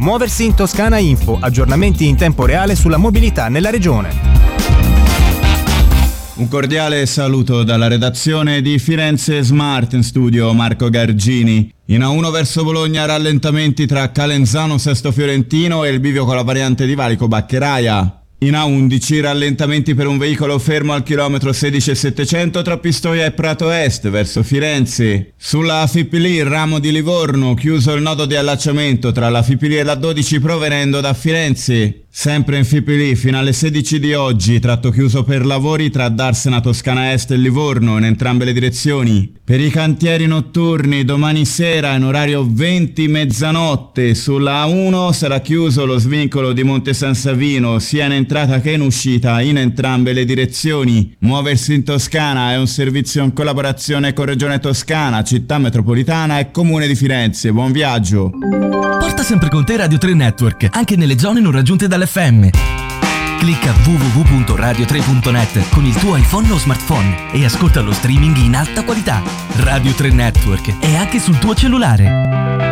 Muoversi in Toscana Info, aggiornamenti in tempo reale sulla mobilità nella regione. Un cordiale saluto dalla redazione di Firenze Smart, in studio Marco Gargini. In A1 verso Bologna rallentamenti tra Calenzano Sesto Fiorentino e il bivio con la variante di Valico Baccheraia. In A11 rallentamenti per un veicolo fermo al chilometro 16,700 tra Pistoia e Prato Est verso Firenze. Sulla Fipili ramo di Livorno chiuso il nodo di allacciamento tra la Fipili e la 12 provenendo da Firenze. Sempre in Fipili fino alle 16 di oggi tratto chiuso per lavori tra Darsena Toscana Est e Livorno in entrambe le direzioni. Per i cantieri notturni domani sera in orario 20 mezzanotte sulla A1 sarà chiuso lo svincolo di Monte San Savino sia in entrata che in uscita in entrambe le direzioni. Muoversi in Toscana è un servizio in collaborazione con Regione Toscana, Città Metropolitana e Comune di Firenze. Buon viaggio! Porta sempre con te Radio 3 Network, anche nelle zone non raggiunte dall'FM. Clicca www.radio3.net con il tuo iPhone o smartphone e ascolta lo streaming in alta qualità. Radio 3 Network è anche sul tuo cellulare.